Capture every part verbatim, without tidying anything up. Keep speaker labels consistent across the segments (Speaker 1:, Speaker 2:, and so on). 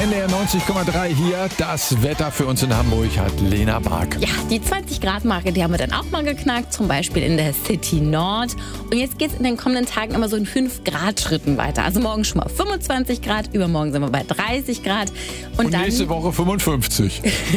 Speaker 1: N D R neunzig Komma drei hier. Das Wetter für uns in Hamburg hat Lena Bark.
Speaker 2: Ja, die zwanzig Grad Marke, die haben wir dann auch mal geknackt, zum Beispiel in der City Nord. Und jetzt geht es in den kommenden Tagen immer so in fünf Grad Schritten weiter. Also morgen schon mal fünfundzwanzig Grad, übermorgen sind wir bei dreißig Grad. Und,
Speaker 1: Und
Speaker 2: dann,
Speaker 1: nächste Woche fünfundfünfzig.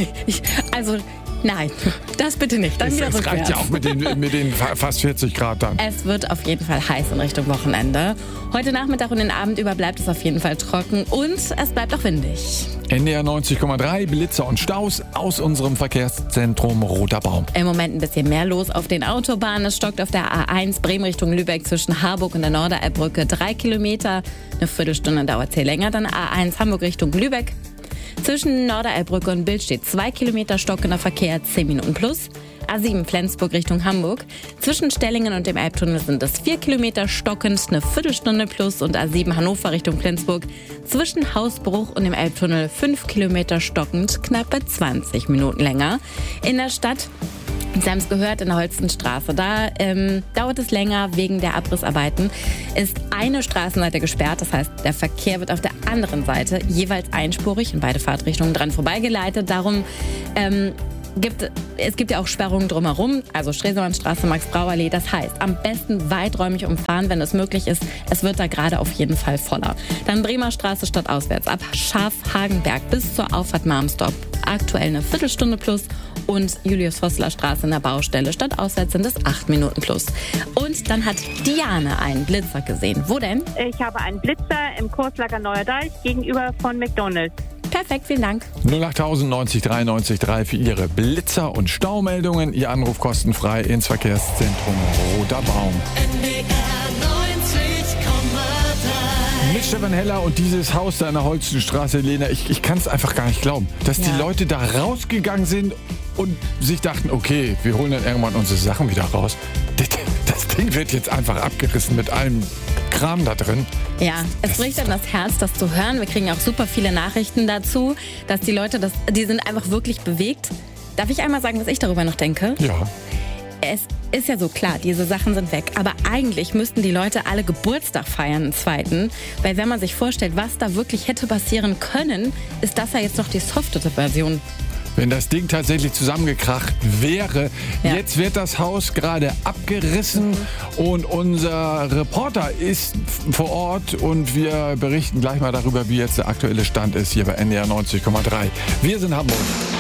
Speaker 2: also nein, das bitte nicht. Dann
Speaker 1: Das,
Speaker 2: wieder
Speaker 1: das reicht
Speaker 2: rückwärts.
Speaker 1: ja auch mit den, mit den fa- fast vierzig Grad dann.
Speaker 2: Es wird auf jeden Fall heiß in Richtung Wochenende. Heute Nachmittag und den Abend über bleibt es auf jeden Fall trocken und es bleibt auch windig.
Speaker 1: N D R neunzig Komma drei, Blitzer und Staus aus unserem Verkehrszentrum Roter Baum.
Speaker 2: Im Moment ein bisschen mehr los auf den Autobahnen. Es stockt auf der A eins Bremen Richtung Lübeck zwischen Harburg und der Norderelbbrücke drei Kilometer. Eine Viertelstunde dauert es hier länger. Dann A eins Hamburg Richtung Lübeck. Zwischen Norderelbbrücke und Bild steht zwei Kilometer stockender Verkehr, zehn Minuten plus. A sieben Flensburg Richtung Hamburg. Zwischen Stellingen und dem Elbtunnel sind es vier Kilometer stockend, eine Viertelstunde plus. Und A sieben Hannover Richtung Flensburg. Zwischen Hausbruch und dem Elbtunnel fünf Kilometer stockend, knappe zwanzig Minuten länger. In der Stadt, Sie haben es gehört, in der Holstenstraße. Da ähm, dauert es länger wegen der Abrissarbeiten. Ist eine Straßenseite gesperrt, das heißt, der Verkehr wird auf der anderen Seite jeweils einspurig in beide Fahrtrichtungen dran vorbeigeleitet. Darum ähm, gibt es gibt ja auch Sperrungen drumherum, also Stresemannstraße, Max-Brauer-Allee. Das heißt, am besten weiträumig umfahren, wenn es möglich ist. Es wird da gerade auf jeden Fall voller. Dann Bremer Straße stadtauswärts ab Schafhagenberg bis zur Auffahrt Marmstorf. Aktuell eine Viertelstunde plus. Und Julius-Vossler-Straße in der Baustelle. Stadtauswärts sind es acht Minuten plus. Und dann hat Diane einen Blitzer gesehen. Wo denn?
Speaker 3: Ich habe einen Blitzer im Kurslager Neuer Deich gegenüber von McDonald's.
Speaker 2: Perfekt, vielen Dank.
Speaker 1: null acht neunzig drei neunzig drei für Ihre Blitzer- und Staumeldungen. Ihr Anruf kostenfrei ins Verkehrszentrum Roter Baum.
Speaker 4: N D R neunzig Komma drei.
Speaker 1: Mit Stefan Heller und dieses Haus da in der Holstenstraße, Lena, ich, ich kann es einfach gar nicht glauben, dass
Speaker 2: Ja.
Speaker 1: die Leute da rausgegangen sind und sich dachten, okay, wir holen dann irgendwann unsere Sachen wieder raus. Das, das Ding wird jetzt einfach abgerissen mit allem Kram da drin.
Speaker 2: Ja, es bricht dann das Herz, das zu hören. Wir kriegen auch super viele Nachrichten dazu, dass die Leute, das, die sind einfach wirklich bewegt. Darf ich einmal sagen, was ich darüber noch denke?
Speaker 1: Ja.
Speaker 2: Es ist ja so klar, diese Sachen sind weg. Aber eigentlich müssten die Leute alle Geburtstag feiern, einen zweiten. Weil wenn man sich vorstellt, was da wirklich hätte passieren können, ist das ja jetzt noch die softete Version.
Speaker 1: Wenn das Ding tatsächlich zusammengekracht wäre.
Speaker 2: Ja.
Speaker 1: Jetzt wird das Haus gerade abgerissen und unser Reporter ist vor Ort und wir berichten gleich mal darüber, wie jetzt der aktuelle Stand ist hier bei N D R neunzig Komma drei. Wir sind Hamburg.